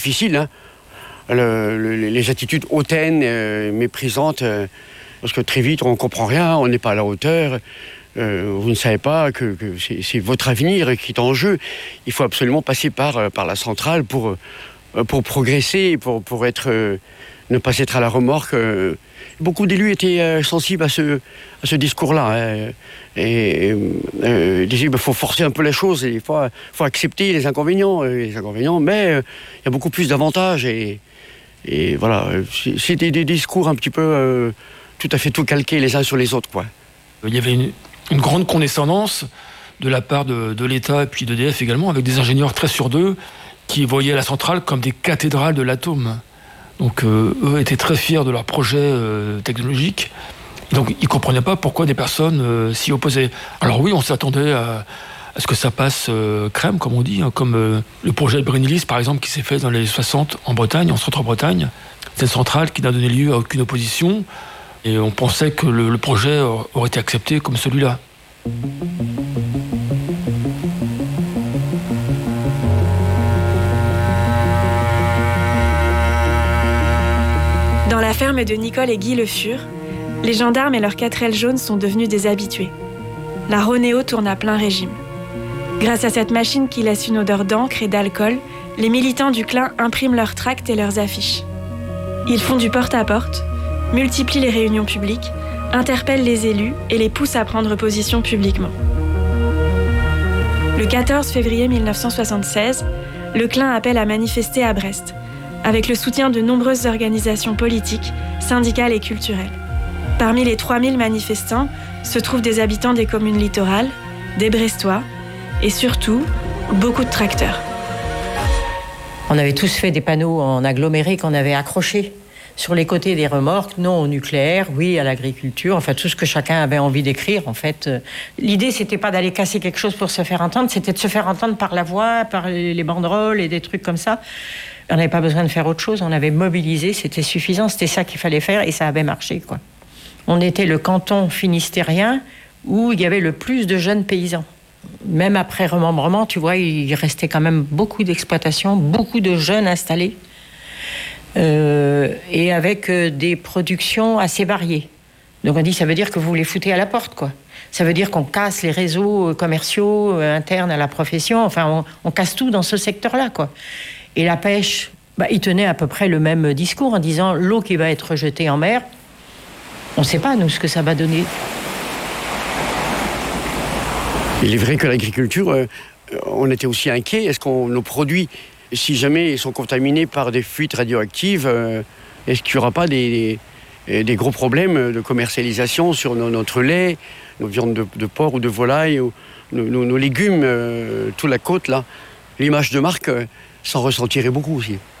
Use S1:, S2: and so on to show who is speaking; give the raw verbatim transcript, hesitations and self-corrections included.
S1: difficile, hein. Le, le, les attitudes hautaines, euh, méprisantes, euh, parce que très vite on ne comprend rien, on n'est pas à la hauteur, euh, vous ne savez pas que, que c'est, c'est votre avenir qui est en jeu. Il faut absolument passer par, par la centrale pour, pour progresser, pour, pour être, euh, ne pas être à la remorque. Euh. Beaucoup d'élus étaient euh, sensibles à ce, à ce discours-là, hein, et euh, disaient qu'il faut forcer un peu les choses, il faut, faut accepter les inconvénients, les inconvénients mais il euh, y a beaucoup plus d'avantages. Et, Et voilà, c'était des discours un petit peu euh, tout à fait tout calqués les uns sur les autres, quoi.
S2: Il y avait une, une grande condescendance de la part de, de l'État et puis d'E D F également, avec des ingénieurs très sûrs d'eux qui voyaient la centrale comme des cathédrales de l'atome. Donc euh, eux étaient très fiers de leur projet euh, technologique. Et donc ils ne comprenaient pas pourquoi des personnes euh, s'y opposaient. Alors oui, on s'attendait à... Est-ce que ça passe euh, crème, comme on dit, hein, comme euh, le projet de Brennilis, par exemple, qui s'est fait dans les soixante en Bretagne, en centre-Bretagne. C'est une centrale qui n'a donné lieu à aucune opposition. Et on pensait que le, le projet aurait été accepté comme celui-là.
S3: Dans la ferme de Nicole et Guy Le Fur, les gendarmes et leurs quatre ailes jaunes sont devenus des habitués. La Ronéo tourne à plein régime. Grâce à cette machine qui laisse une odeur d'encre et d'alcool, les militants du Clin impriment leurs tracts et leurs affiches. Ils font du porte-à-porte, multiplient les réunions publiques, interpellent les élus et les poussent à prendre position publiquement. Le quatorze février mille neuf cent soixante-seize, le Clin appelle à manifester à Brest, avec le soutien de nombreuses organisations politiques, syndicales et culturelles. Parmi les trois mille manifestants se trouvent des habitants des communes littorales, des Brestois, et surtout, beaucoup de tracteurs.
S4: On avait tous fait des panneaux en aggloméré qu'on avait accrochés sur les côtés des remorques, non au nucléaire, oui à l'agriculture, enfin tout ce que chacun avait envie d'écrire en fait. L'idée c'était pas d'aller casser quelque chose pour se faire entendre, c'était de se faire entendre par la voix, par les banderoles et des trucs comme ça. On n'avait pas besoin de faire autre chose, on avait mobilisé, c'était suffisant, c'était ça qu'il fallait faire et ça avait marché, quoi. On était le canton finistérien où il y avait le plus de jeunes paysans. Même après remembrement, tu vois, il restait quand même beaucoup d'exploitations, beaucoup de jeunes installés, euh, et avec euh, des productions assez variées. Donc on dit, ça veut dire que vous les foutez à la porte, quoi. Ça veut dire qu'on casse les réseaux commerciaux euh, internes à la profession, enfin on, on casse tout dans ce secteur-là, quoi. Et la pêche, bah, il tenait à peu près le même discours en disant, l'eau qui va être jetée en mer, on ne sait pas, nous, ce que ça va donner.
S1: Il est vrai que l'agriculture, euh, on était aussi inquiets. Est-ce que nos produits, si jamais ils sont contaminés par des fuites radioactives, euh, est-ce qu'il n'y aura pas des, des, des gros problèmes de commercialisation sur nos, notre lait, nos viandes de, de porc ou de volaille, ou nos, nos, nos légumes, euh, toute la côte, là. L'image de marque euh, s'en ressentirait beaucoup aussi.